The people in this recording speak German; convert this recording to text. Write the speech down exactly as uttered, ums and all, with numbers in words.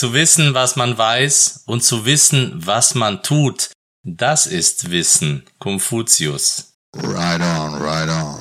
Zu wissen, was man weiß und zu wissen, was man tut, das ist Wissen. Konfuzius. Right on, right on.